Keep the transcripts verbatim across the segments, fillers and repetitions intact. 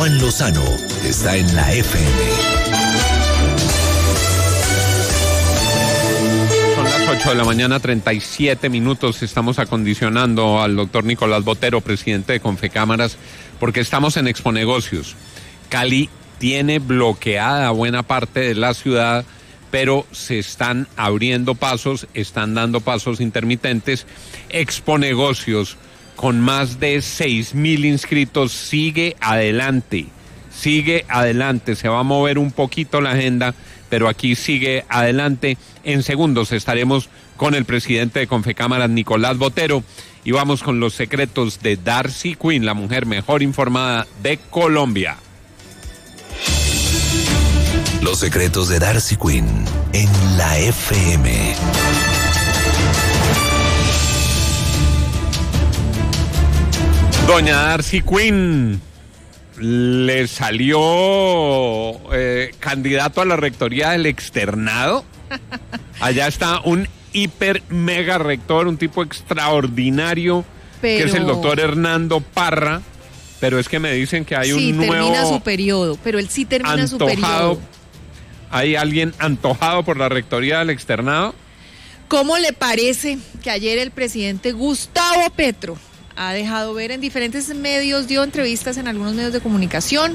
Juan Lozano está en la F M. ocho de la mañana, treinta y siete minutos. Estamos acondicionando al doctor Nicolás Botero, presidente de Confecámaras, porque estamos en Exponegocios. Cali tiene bloqueada buena parte de la ciudad, pero se están abriendo pasos, están dando pasos intermitentes. Exponegocios, con más de seis mil inscritos, sigue adelante, sigue adelante. Se va a mover un poquito la agenda, pero aquí sigue adelante. En segundos estaremos con el presidente de Confecámaras, Nicolás Botero, y vamos con los secretos de Darcy Quinn, la mujer mejor informada de Colombia. Los secretos de Darcy Quinn en la F M. Doña Darcy Quinn, le salió eh, candidato a la rectoría del externado. Allá está un hiper mega rector, un tipo extraordinario, pero... que es el doctor Hernando Parra. Pero es que me dicen que hay sí, un nuevo... termina su periodo, pero él sí termina antojado, su periodo. ¿Hay alguien antojado por la rectoría del externado? ¿Cómo le parece que ayer el presidente Gustavo Petro ha dejado ver en diferentes medios, dio entrevistas en algunos medios de comunicación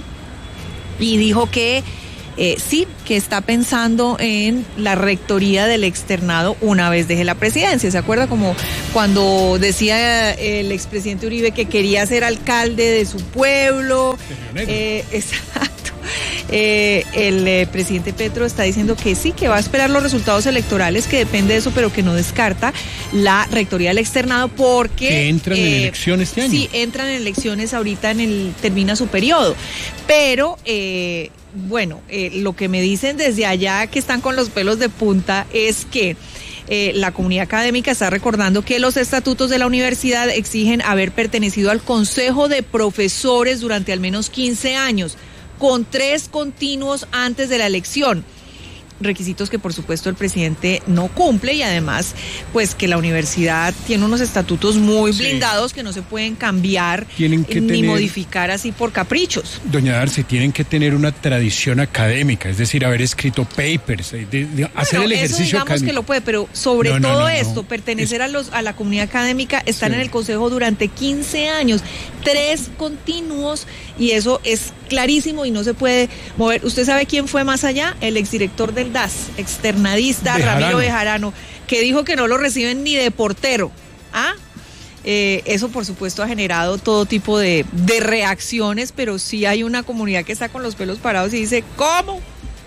y dijo que eh, sí, que está pensando en la rectoría del externado una vez deje la presidencia? ¿Se acuerda como cuando decía el expresidente Uribe que quería ser alcalde de su pueblo? Eh, exacto. Eh, el eh, presidente Petro está diciendo que sí, que va a esperar los resultados electorales, que depende de eso, pero que no descarta la rectoría del externado porque... ¿Que entran eh, en elecciones este año? Sí, entran en elecciones ahorita, en el termina su periodo, pero... Eh, bueno, eh, lo que me dicen desde allá que están con los pelos de punta es que eh, la comunidad académica está recordando que los estatutos de la universidad exigen haber pertenecido al Consejo de Profesores durante al menos quince años, con tres continuos antes de la elección. Requisitos que por supuesto el presidente no cumple, y además pues que la universidad tiene unos estatutos muy sí. blindados que no se pueden cambiar tienen que ni tener, modificar así por caprichos. Doña Darcy, tienen que tener una tradición académica, es decir, haber escrito papers, de, de, bueno, hacer el ejercicio eso digamos académico. Que lo puede, pero sobre no, no, todo no, esto, no. pertenecer es... a los a la comunidad académica, estar sí. en el consejo durante quince años, tres continuos, y eso es clarísimo y no se puede mover. ¿Usted sabe quién fue más allá? El exdirector del D A S, externadista Bejarano. Ramiro Bejarano, que dijo que no lo reciben ni de portero. ¿Ah? Eh, eso por supuesto ha generado todo tipo de, de reacciones, pero sí hay una comunidad que está con los pelos parados y dice, ¿cómo?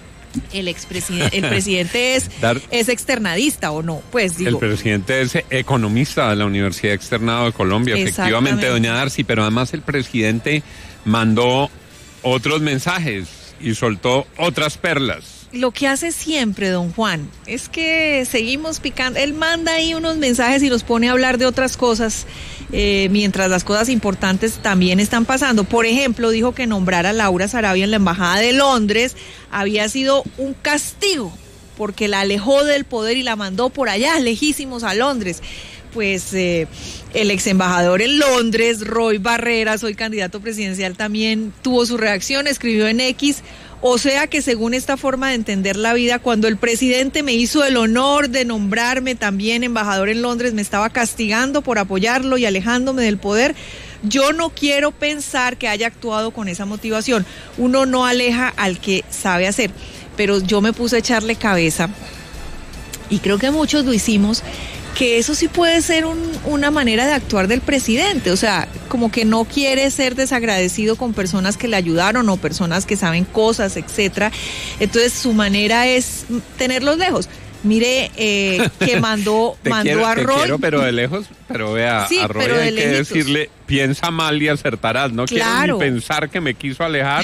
El expresidente, el presidente es, Dar, es externadista o no, pues digo. El presidente es economista de la Universidad Externado de Colombia, efectivamente, doña Darcy, pero además el presidente mandó otros mensajes y soltó otras perlas. Lo que hace siempre don Juan es que seguimos picando, él manda ahí unos mensajes y los pone a hablar de otras cosas, eh, mientras las cosas importantes también están pasando. Por ejemplo, dijo que nombrar a Laura Sarabia en la embajada de Londres había sido un castigo, porque la alejó del poder y la mandó por allá, lejísimos a Londres. Pues eh, el ex embajador en Londres, Roy Barreras, hoy candidato presidencial, también tuvo su reacción, escribió en X: o sea que según esta forma de entender la vida, cuando el presidente me hizo el honor de nombrarme también embajador en Londres, me estaba castigando por apoyarlo y alejándome del poder. Yo no quiero pensar que haya actuado con esa motivación. Uno no aleja al que sabe hacer, pero yo me puse a echarle cabeza, y creo que muchos lo hicimos, que eso sí puede ser un, una manera de actuar del presidente, o sea, como que no quiere ser desagradecido con personas que le ayudaron o personas que saben cosas, etcétera. Entonces su manera es tenerlos lejos. Mire, eh, que mandó, mandó quiero, a Roy. Te quiero, pero de lejos, pero vea, sí, a Roy pero de hay que lejitos. decirle, piensa mal y acertarás, no claro. quiero ni pensar que me quiso alejar.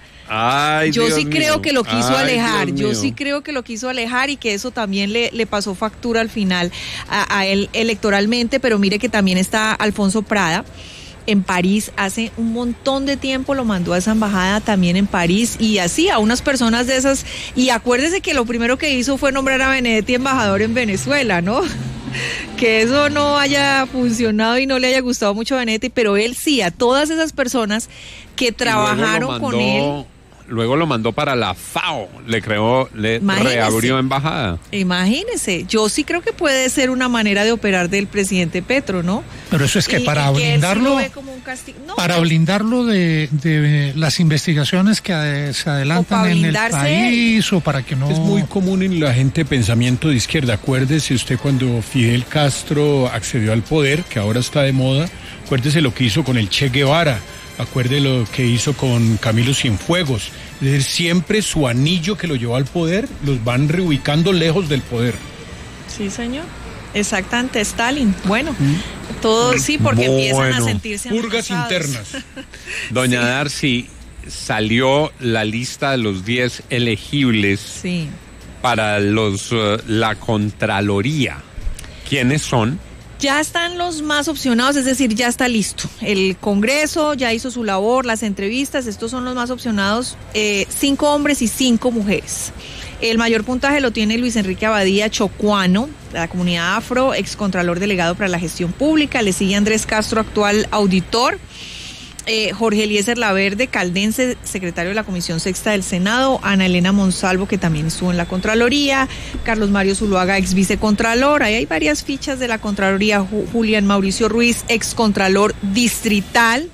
Ay, yo Dios sí mío. creo que lo quiso Ay, alejar, Dios yo mío. sí creo que lo quiso alejar, y que eso también le, le pasó factura al final a, a él electoralmente. Pero mire que también está Alfonso Prada en París, hace un montón de tiempo lo mandó a esa embajada también en París, y así a unas personas de esas. Y acuérdese que lo primero que hizo fue nombrar a Benedetti embajador en Venezuela, ¿no? Que que eso no haya funcionado y no le haya gustado mucho a Benedetti, pero él sí, a todas esas personas que trabajaron mandó, con él. Luego lo mandó para la FAO, le creó, le Imagínese. reabrió embajada. Imagínese, yo sí creo que puede ser una manera de operar del presidente Petro, ¿no? Pero eso es que Y- para y que él sí blindarlo, lo ve como un castigo. No, para pues, blindarlo de, de las investigaciones que eh, se O adelantan para en el blindarse país o para que no... Es muy común en la gente de pensamiento de izquierda. Acuérdese usted cuando Fidel Castro accedió al poder, que ahora está de moda, acuérdese lo que hizo con el Che Guevara, acuérdese lo que hizo con Camilo Cienfuegos. Es decir, siempre su anillo que lo llevó al poder los van reubicando lejos del poder. sí, señor. Exactamente, Stalin. Bueno, todos sí, porque empiezan a Bueno. sentirse Purgas amenazados. internas. Doña Darcy, salió la lista de los diez elegibles Sí. para los uh, la Contraloría. ¿Quiénes son? Ya están los más opcionados, es decir, ya está listo. El Congreso ya hizo su labor, las entrevistas, estos son los más opcionados, eh, cinco hombres y cinco mujeres. El mayor puntaje lo tiene Luis Enrique Abadía Chocuano, de la comunidad afro, excontralor delegado para la gestión pública. Le sigue Andrés Castro, actual auditor. Eh, Jorge Eliezer Laverde, caldense, secretario de la Comisión Sexta del Senado, Ana Elena Monsalvo, que también estuvo en la Contraloría, Carlos Mario Zuluaga, ex vicecontralor, ahí hay varias fichas de la Contraloría, Ju- Julián Mauricio Ruiz, ex contralor distrital,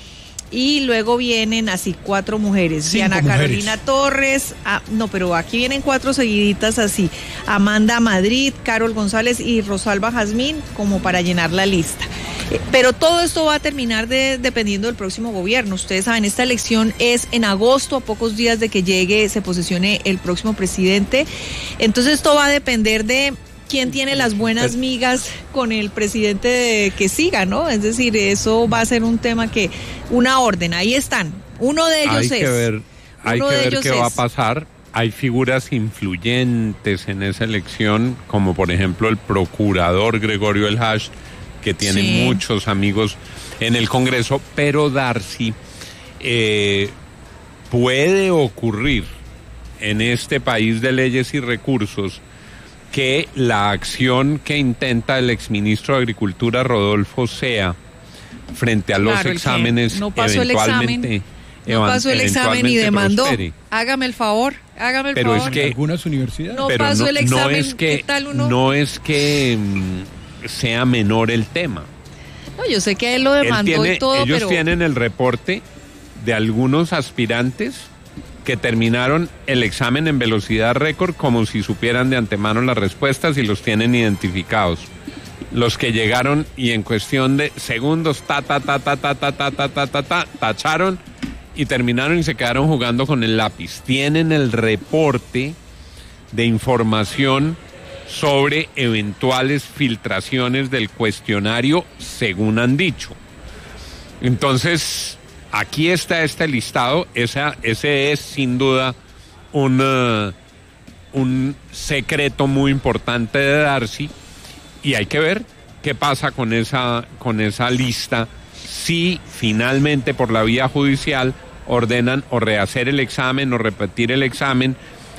y luego vienen así cuatro mujeres, Cinco Diana mujeres. Carolina Torres, ah, no, pero aquí vienen cuatro seguiditas así, Amanda Madrid, Carol González y Rosalba Jazmín, como para llenar la lista. Eh, Pero todo esto va a terminar de- dependiendo del próximo gobierno. Ustedes saben, esta elección es en agosto, a pocos días de que llegue, se posesione el próximo presidente. Entonces esto va a depender de quién tiene las buenas migas con el presidente de- que siga, ¿no? Es decir, eso va a ser un tema que, una orden, ahí están. Uno de ellos Hay es. que ver, hay uno que de ver ellos qué va a es- pasar. Hay figuras influyentes en esa elección, como por ejemplo el procurador Gregorio El Hash, que tiene Sí. muchos amigos en el Congreso, pero Darcy, eh, puede ocurrir en este país de leyes y recursos que la acción que intenta el exministro de Agricultura Rodolfo Sea frente a los Claro, el que exámenes no pasó el eventualmente examen, No evan- pasó el examen y eventualmente demandó. prospere. Hágame el favor, hágame el Pero es favor. que- En algunas universidades. No Pero pasó no, el no examen, es que ¿qué tal uno? no es que mm, sea menor el tema. No, yo sé que él lo Él demandó tiene- y todo, ellos pero tienen el reporte de algunos aspirantes que terminaron el examen en velocidad récord como si supieran de antemano las respuestas y los tienen identificados. Los que llegaron y en cuestión de segundos, ta, ta, ta, ta, ta, ta, ta, ta, ta, ta, ta, tacharon y terminaron y se quedaron jugando con el lápiz. Tienen el reporte de información sobre eventuales filtraciones del cuestionario, según han dicho. Entonces, aquí está este listado, esa, ese es sin duda un, uh, un secreto muy importante de Darcy, y hay que ver qué pasa con esa, con esa lista, si finalmente por la vía judicial ordenan o rehacer el examen o repetir el examen,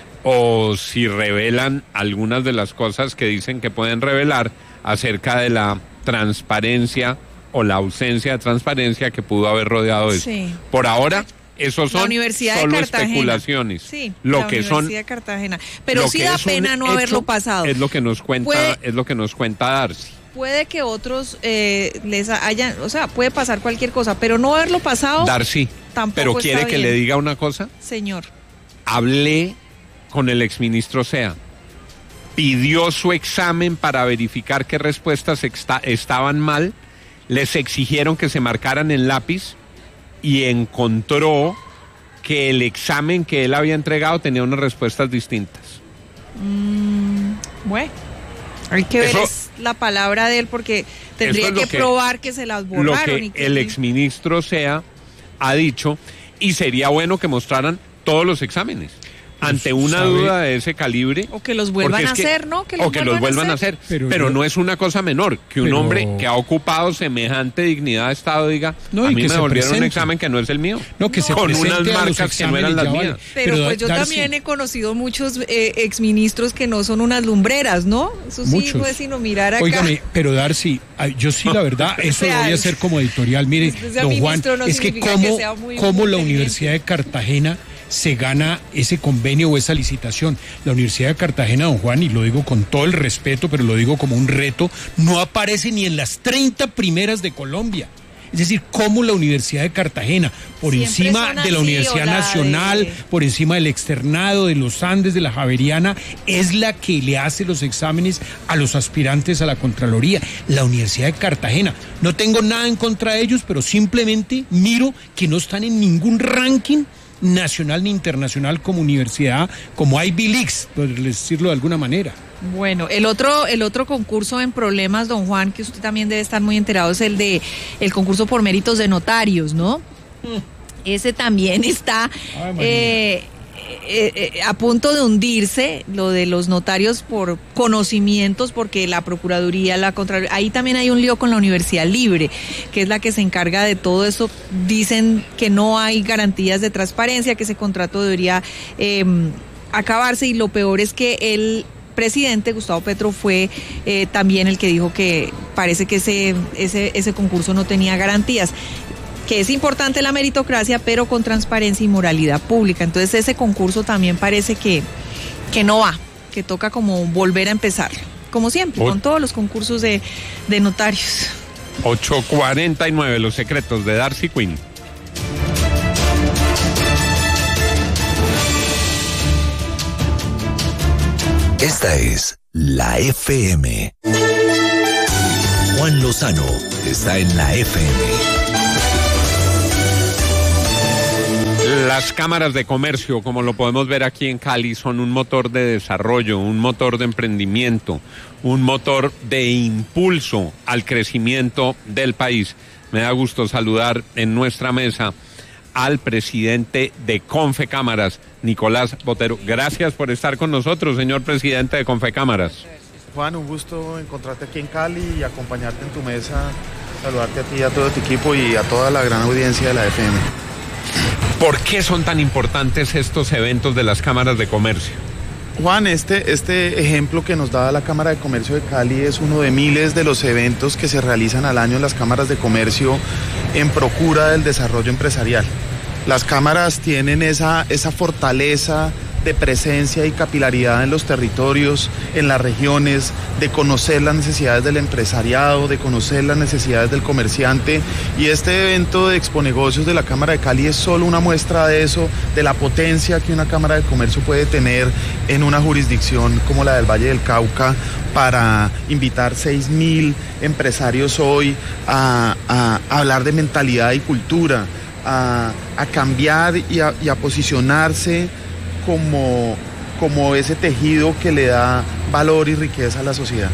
o si revelan algunas de las cosas que dicen que pueden revelar acerca de la transparencia o la ausencia de transparencia que pudo haber rodeado eso. Sí. Por ahora, esos la son Universidad de solo Cartagena. especulaciones. Sí, lo la que Universidad son de Cartagena. Pero lo sí que da es un pena no hecho haberlo pasado. Es lo que nos cuenta, Puede- es lo que nos cuenta Darcy. Puede que otros eh, les hayan, o sea, puede pasar cualquier cosa, pero no haberlo pasado, Darcy, tampoco pero está quiere que bien. le diga una cosa. señor. Hablé con el exministro Sea. Pidió su examen para verificar qué respuestas exta- estaban mal. Les exigieron que se marcaran en lápiz y encontró que el examen que él había entregado tenía unas respuestas distintas. Bueno, hay que ver Eso- es la palabra de él porque tendría Eso es lo que, que- probar que se las Lo borraron. que y que el sí. exministro Sea ha dicho, y sería bueno que mostraran todos los exámenes. ante una ¿sabe? duda de ese calibre. O que los vuelvan a que, hacer, ¿no? Que los o que los vuelvan a hacer. Pero, pero yo, no es una cosa menor que un pero, hombre que ha ocupado semejante dignidad de Estado diga, no, a mí me devolvieron presente. un examen que no es el mío. No, que no, se con unas marcas que no eran las mías. Pero, pero pues yo Darcy, también he conocido muchos eh, exministros que no son unas lumbreras, ¿no? Eso sí muchos. no es sino mirar acá. Óigame, pero Darcy, yo sí la verdad, eso lo voy a hacer como editorial. Mire, don Juan, no es que cómo, que cómo la Universidad de Cartagena se gana ese convenio o esa licitación. La Universidad de Cartagena, don Juan, y lo digo con todo el respeto, pero lo digo como un reto, no aparece ni en las treinta primeras de Colombia. Es decir, cómo la Universidad de Cartagena, por Siempre encima de la Universidad la Nacional, de... por encima del Externado, de los Andes, de la Javeriana, es la que le hace los exámenes a los aspirantes a la Contraloría. La Universidad de Cartagena. No tengo nada en contra de ellos, pero simplemente miro que no están en ningún ranking nacional ni internacional como universidad, como Ivy Leagues, por decirlo de alguna manera. Bueno, el otro, el otro concurso en problemas, don Juan, que usted también debe estar muy enterado, es el de el concurso por méritos de notarios, ¿no? Mm. Ese también está eh, eh, eh, a punto de hundirse, lo de los notarios por conocimientos, porque la Procuraduría, la Contraloría, ahí también hay un lío con la Universidad Libre, que es la que se encarga de todo eso. Dicen que no hay garantías de transparencia, que ese contrato debería eh, acabarse, y lo peor es que el presidente Gustavo Petro fue eh, también el que dijo que parece que ese, ese, ese concurso no tenía garantías, que es importante la meritocracia, pero con transparencia y moralidad pública. Entonces ese concurso también parece que, que no va, que toca como volver a empezar, como siempre, o- con todos los concursos de, de notarios. ocho cuarenta y nueve, los secretos de Darcy Quinn. Esta es la F M. Juan Lozano está en la F M. Las cámaras de comercio, como lo podemos ver aquí en Cali, son un motor de desarrollo, un motor de emprendimiento, un motor de impulso al crecimiento del país. Me da gusto saludar en nuestra mesa al presidente de Confecámaras, Nicolás Botero. Gracias por estar con nosotros, señor presidente de Confecámaras. Juan, un gusto encontrarte aquí en Cali y acompañarte en tu mesa, saludarte a ti, a todo tu equipo y a toda la gran audiencia de la F M. ¿Por qué son tan importantes estos eventos de las cámaras de comercio? Juan, este, este ejemplo que nos da la Cámara de Comercio de Cali es uno de miles de los eventos que se realizan al año en las cámaras de comercio en procura del desarrollo empresarial. Las cámaras tienen esa, esa fortaleza de presencia y capilaridad en los territorios, en las regiones, de conocer las necesidades del empresariado, de conocer las necesidades del comerciante, y este evento de Exponegocios de la Cámara de Cali es solo una muestra de eso, de la potencia que una Cámara de Comercio puede tener en una jurisdicción como la del Valle del Cauca, para invitar seis mil empresarios hoy a, a, a hablar de mentalidad y cultura, a, a cambiar y a, y a posicionarse como, como ese tejido que le da valor y riqueza a la sociedad.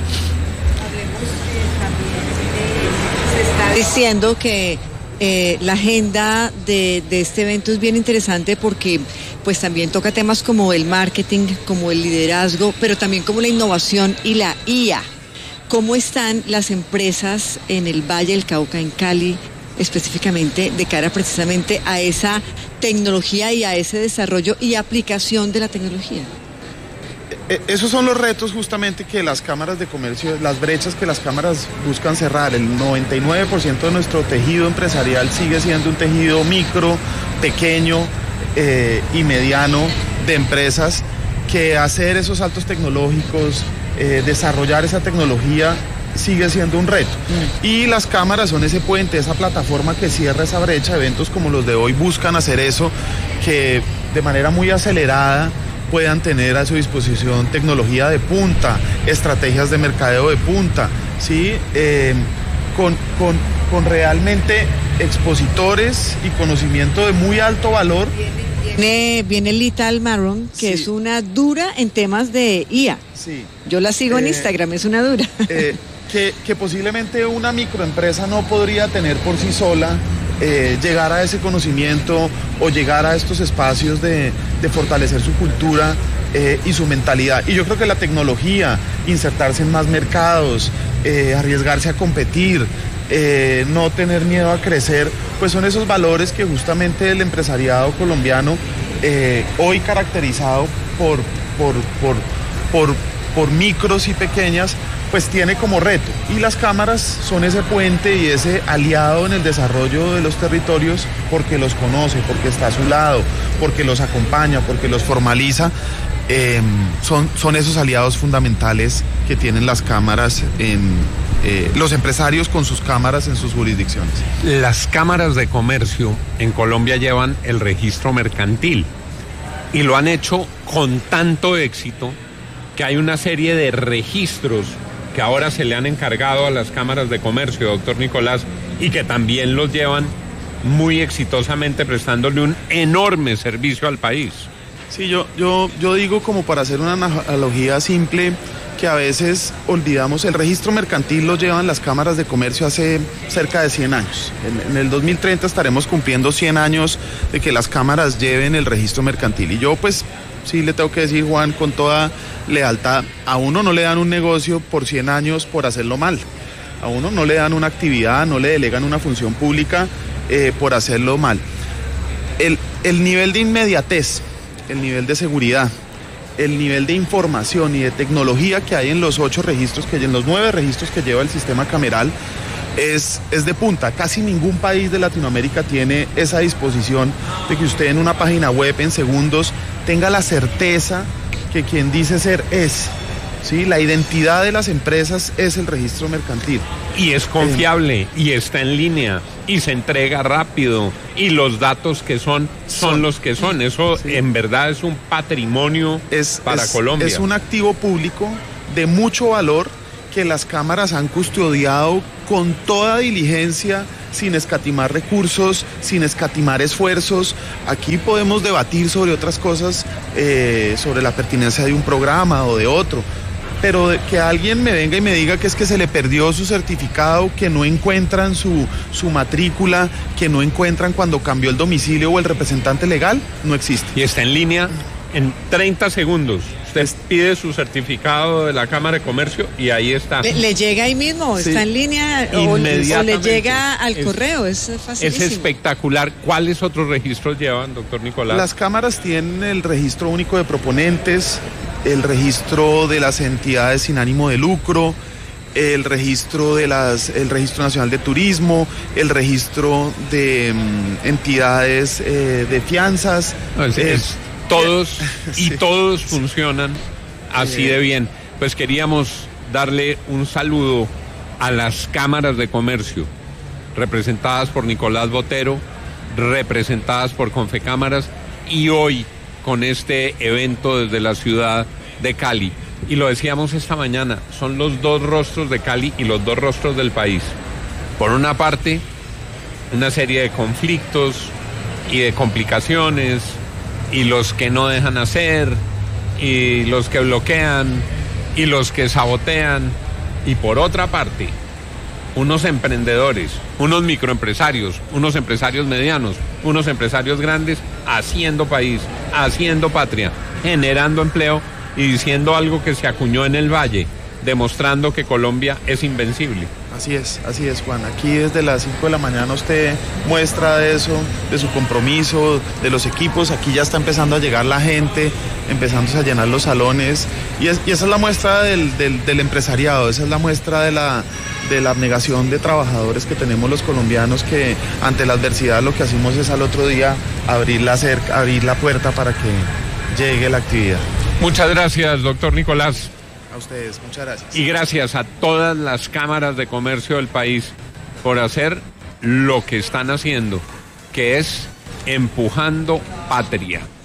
Se está diciendo que eh, la agenda de, de este evento es bien interesante porque pues también toca temas como el marketing, como el liderazgo, pero también como la innovación y la I A. ¿Cómo están las empresas en el Valle del Cauca, en Cali, específicamente de cara precisamente a esa tecnología y a ese desarrollo y aplicación de la tecnología? Esos son los retos justamente que las cámaras de comercio, las brechas que las cámaras buscan cerrar. El noventa y nueve por ciento de nuestro tejido empresarial sigue siendo un tejido micro, pequeño eh, y mediano de empresas, que hacer esos saltos tecnológicos, eh, desarrollar esa tecnología sigue siendo un reto. Mm. Y las cámaras son ese puente, esa plataforma que cierra esa brecha. Eventos como los de hoy buscan hacer eso, que de manera muy acelerada puedan tener a su disposición tecnología de punta, estrategias de mercadeo de punta, ¿sí? Eh, con, con, con realmente expositores y conocimiento de muy alto valor. Viene, viene Lital Marron, que sí, es una dura en temas de I A. Sí. Yo la sigo eh, en Instagram, es una dura. Eh, que, que posiblemente una microempresa no podría tener por sí sola eh, llegar a ese conocimiento o llegar a estos espacios de, de fortalecer su cultura eh, y su mentalidad. Y yo creo que la tecnología, insertarse en más mercados, eh, arriesgarse a competir, eh, no tener miedo a crecer, pues son esos valores que justamente el empresariado colombiano, eh, hoy caracterizado por, por, por, por, por micros y pequeñas, pues tiene como reto. Y las cámaras son ese puente y ese aliado en el desarrollo de los territorios porque los conoce, porque está a su lado, porque los acompaña, porque los formaliza. Eh, son, son esos aliados fundamentales que tienen las cámaras, en eh, los empresarios con sus cámaras en sus jurisdicciones. Las cámaras de comercio en Colombia llevan el registro mercantil y lo han hecho con tanto éxito que hay una serie de registros que ahora se le han encargado a las cámaras de comercio, doctor Nicolás, y que también los llevan muy exitosamente prestándole un enorme servicio al país. Sí, yo, yo, yo digo, como para hacer una analogía simple, que a veces olvidamos, el registro mercantil lo llevan las cámaras de comercio hace cerca de cien años. En, en el dos mil treinta estaremos cumpliendo cien años de que las cámaras lleven el registro mercantil. Y yo pues sí le tengo que decir, Juan, con toda lealtad, a uno no le dan un negocio por cien años por hacerlo mal. A uno no le dan una actividad, no le delegan una función pública eh, por hacerlo mal. El, el nivel de inmediatez, el nivel de seguridad, el nivel de información y de tecnología que hay en los ocho registros, que en los nueve registros que lleva el sistema cameral, es, es de punta. Casi ningún país de Latinoamérica tiene esa disposición de que usted en una página web en segundos tenga la certeza que quien dice ser es. ¿Sí? La identidad de las empresas es el registro mercantil. Y es confiable, eh, y está en línea, y se entrega rápido, y los datos que son, son, son los que son. Eso sí, en verdad es un patrimonio es, para es, Colombia. Es un activo público de mucho valor que las cámaras han custodiado con toda diligencia, sin escatimar recursos, sin escatimar esfuerzos. Aquí podemos debatir sobre otras cosas, eh, sobre la pertinencia de un programa o de otro. Pero que alguien me venga y me diga que es que se le perdió su certificado, que no encuentran su, su matrícula, que no encuentran cuando cambió el domicilio o el representante legal, no existe. Y está en línea en treinta segundos. Usted pide su certificado de la Cámara de Comercio y ahí está. Le, le llega ahí mismo, sí, está en línea o, o le llega al es, correo, es facilísimo. Es espectacular. ¿Cuáles otros registros llevan, doctor Nicolás? Las cámaras tienen el registro único de proponentes, el registro de las entidades sin ánimo de lucro, el registro de las, el registro nacional de turismo, el registro de um, entidades eh, de fianzas. No, es, eh, es, todos y sí, todos funcionan así de bien. Pues queríamos darle un saludo a las cámaras de comercio representadas por Nicolás Botero, representadas por Confecámaras, y hoy con este evento desde la ciudad de Cali. Y lo decíamos esta mañana, son los dos rostros de Cali y los dos rostros del país. Por una parte, una serie de conflictos y de complicaciones, y los que no dejan hacer, y los que bloquean, y los que sabotean. Y por otra parte, unos emprendedores, unos microempresarios, unos empresarios medianos, unos empresarios grandes, haciendo país, haciendo patria, generando empleo y diciendo algo que se acuñó en el Valle, demostrando que Colombia es invencible. Así es, así es, Juan. Aquí desde las cinco de la mañana usted muestra de eso, de su compromiso, de los equipos. Aquí ya está empezando a llegar la gente, empezándose a llenar los salones. Y, es, y esa es la muestra del, del, del empresariado, esa es la muestra de la, de la abnegación de trabajadores que tenemos los colombianos, que ante la adversidad lo que hacemos es al otro día abrir la, cerca, abrir la puerta para que llegue la actividad. Muchas gracias, doctor Nicolás. A ustedes, muchas gracias. Y gracias a todas las cámaras de comercio del país por hacer lo que están haciendo, que es empujando patria.